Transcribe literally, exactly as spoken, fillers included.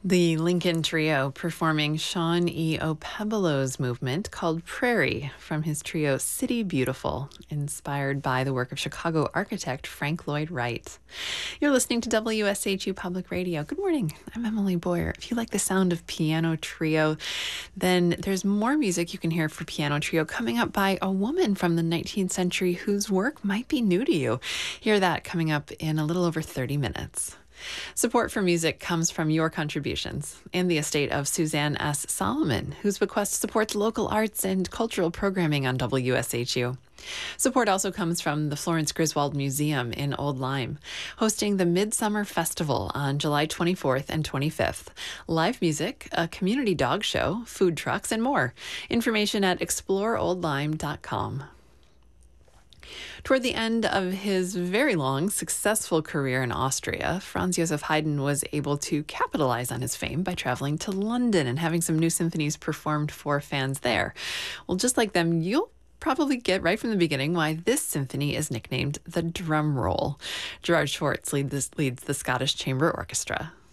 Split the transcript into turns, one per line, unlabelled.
The Lincoln Trio performing Sean E. O'Pebelo's movement called Prairie from his trio City Beautiful, inspired by the work of Chicago architect Frank Lloyd Wright. You're listening to W S H U Public Radio. Good morning. I'm Emily Boyer. If you like the sound of piano trio, then there's more music you can hear for piano trio coming up by a woman from the nineteenth century whose work might be new to you. Hear that coming up in a little over thirty minutes. Support for music comes from your contributions and the estate of Suzanne S. Solomon, whose bequest supports local arts and cultural programming on W S H U. Support also comes from the Florence Griswold Museum in Old Lyme, hosting the Midsummer Festival on July twenty-fourth and twenty-fifth. Live music, a community dog show, food trucks, and more. Information at explore old lyme dot com. Toward the end of his very long, successful career in Austria, Franz Joseph Haydn was able to capitalize on his fame by traveling to London and having some new symphonies performed for fans there. Well, just like them, you'll probably get right from the beginning why this symphony is nicknamed the Drum Roll. Gerard Schwartz lead this, leads the Scottish Chamber Orchestra.